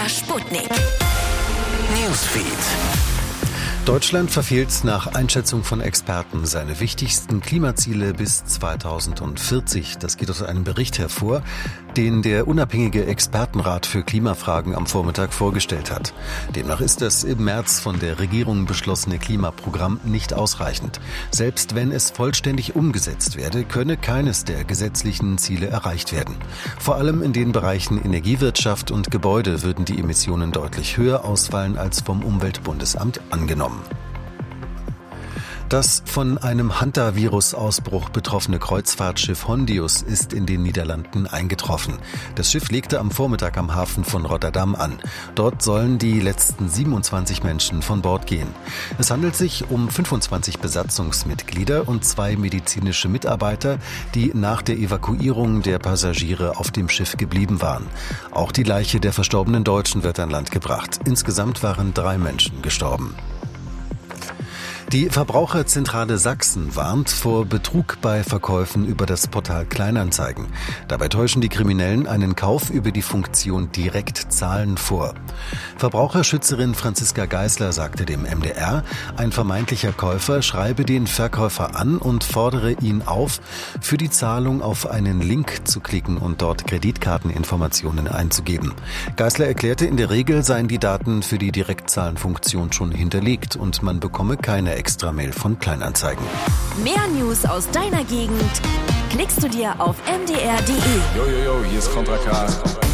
MDR Sputnik. Newsfeed. Deutschland verfehlt nach Einschätzung von Experten seine wichtigsten Klimaziele bis 2040. Das geht aus einem Bericht hervor, den der unabhängige Expertenrat für Klimafragen am Vormittag vorgestellt hat. Demnach ist das im März von der Regierung beschlossene Klimaprogramm nicht ausreichend. Selbst wenn es vollständig umgesetzt werde, könne keines der gesetzlichen Ziele erreicht werden. Vor allem in den Bereichen Energiewirtschaft und Gebäude würden die Emissionen deutlich höher ausfallen als vom Umweltbundesamt angenommen. Das von einem Hantavirus-Ausbruch betroffene Kreuzfahrtschiff Hondius ist in den Niederlanden eingetroffen. Das Schiff legte am Vormittag am Hafen von Rotterdam an. Dort sollen die letzten 27 Menschen von Bord gehen. Es handelt sich um 25 Besatzungsmitglieder und 2 medizinische Mitarbeiter, die nach der Evakuierung der Passagiere auf dem Schiff geblieben waren. Auch die Leiche der verstorbenen Deutschen wird an Land gebracht. Insgesamt waren 3 Menschen gestorben. Die Verbraucherzentrale Sachsen warnt vor Betrug bei Verkäufen über das Portal Kleinanzeigen. Dabei täuschen die Kriminellen einen Kauf über die Funktion Direkt zahlen vor. Verbraucherschützerin Franziska Geisler sagte dem MDR, ein vermeintlicher Käufer schreibe den Verkäufer an und fordere ihn auf, für die Zahlung auf einen Link zu klicken und dort Kreditkarteninformationen einzugeben. Geisler erklärte, in der Regel seien die Daten für die Direktzahlenfunktion schon hinterlegt und man bekomme keine Extra-Mail von Kleinanzeigen. Mehr News aus deiner Gegend klickst du dir auf mdr.de. Yo, hier ist Contra K.